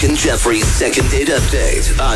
Brooke and Jeffrey's second date update on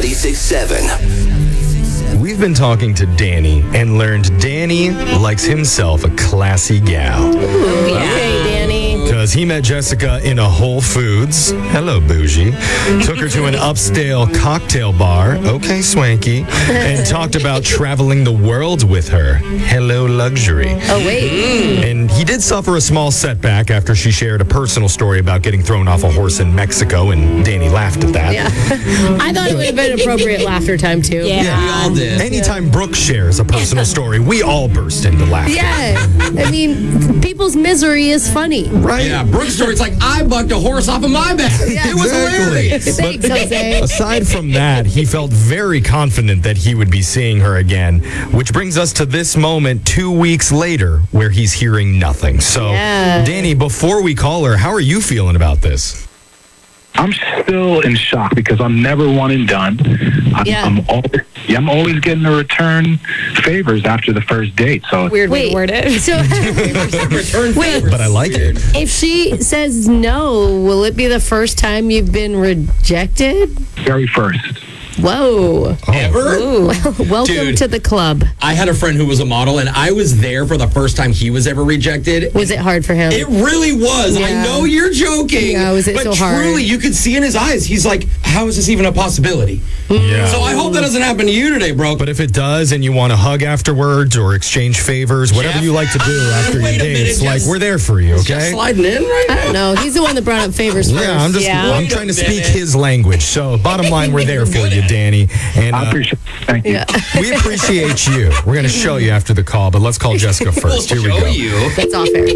G96.7. We've been talking to Danny and learned Danny likes himself a classy gal. Okay, Danny. Because he met Jessica in a Whole Foods. Hello, bougie. Took her to an upscale cocktail bar. Okay, swanky. And talked about traveling the world with her. Hello, luxury. Oh, wait. And he did suffer a small setback after she shared a personal story about getting thrown off a horse in Mexico, and Danny laughed at that. Yeah. I thought it would have been appropriate laughter time, too. Yeah, we all did. Anytime Brooke shares a personal story, we all burst into laughter. Yeah. I mean, people's misery is funny. Right? Yeah, Brooke's story, it's like, I bucked a horse off of my back. It was hilarious. Thanks, Jose. Aside from that, he felt very confident that he would be seeing her again, which brings us to this moment 2 weeks later where he's hearing nothing. So, Yeah. Danny, before we call her, how are you feeling about this? I'm still in shock because I'm never one and done. I'm always getting to return favors after the first date. So Weird way to word it. So, wait, But I like it. if she says no, will it be the first time you've been rejected? very first. Whoa. Ever? Ooh. Welcome Dude. to the club. I had a friend who was a model, and I was there for the first time he was ever rejected. Was it hard for him? It really was. I Yeah. know you're joking. Yeah, was it but so hard? truly, you could see in his eyes, he's like, how is this even a possibility? Yeah. So I hope that doesn't happen to you today, bro. But if it does and you want to hug afterwards or exchange favors, whatever Jeff? you like to do after your Wait a minute, dates, like, Jeff's- we're there for you, Just okay? sliding in right I now. don't know. He's the one that brought up favors first. Yeah, I'm Yeah. trying to Wait a speak minute. his language. So, bottom line, we're there for you, Danny. And I appreciate it. Thank you. Yeah. we appreciate you. We're going to show you after the call, but let's call Jessica first. Here we We'll go. show you. That's all fair.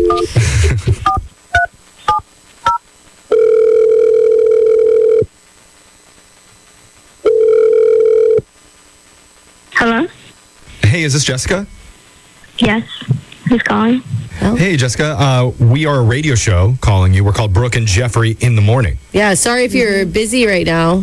Hello? Hey, is this Jessica? Yes. Who's calling? Hey, Jessica. We are a radio show calling you. We're called Brooke and Jeffrey in the Morning. Yeah, sorry if you're busy right now.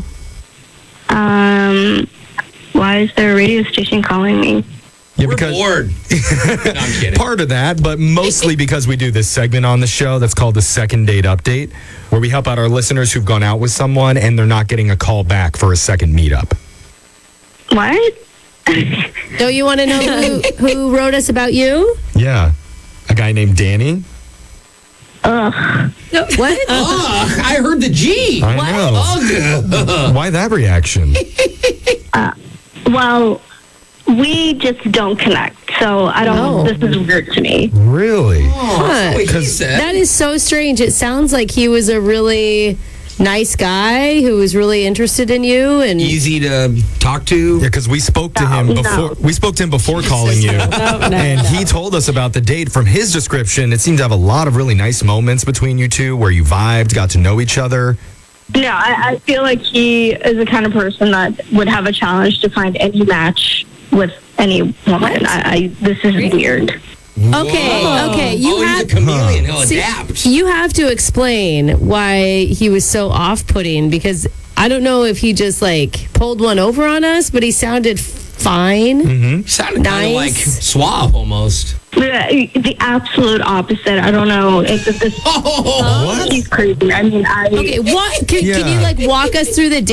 Why is there a radio station calling me? Yeah, We're bored. No, I'm kidding. part of that, but mostly because we do this segment on the show that's called the Second Date Update, where we help out our listeners who've gone out with someone and they're not getting a call back for a second meetup. What? Don't you want to know who wrote us about you? Yeah. A guy named Danny. Ugh. What? Ugh, I heard the G. I know. Ugh. Why that reaction? Well, we just don't connect. So I don't, this is weird to me. Really? What? Wait, he said. That is so strange. It sounds like he was a really nice guy who was really interested in you. And Easy to talk to. Yeah, because we spoke to him No. before. We spoke to him before calling you, and he told us about the date. From his description, it seemed to have a lot of really nice moments between you two, where you vibed, got to know each other. No, I feel like he is the kind of person that would have a challenge to find any match with any woman. This is weird. okay. You he's a have chameleon. He'll See, adapt. you have to explain why he was so off-putting, because I don't know if he just like pulled one over on us, but he sounded fine. He sounded kind of like Nice. suave almost. The absolute opposite. I don't know. It's this. Oh, He's crazy. I mean, Okay, what? Can you Yeah. like walk us through the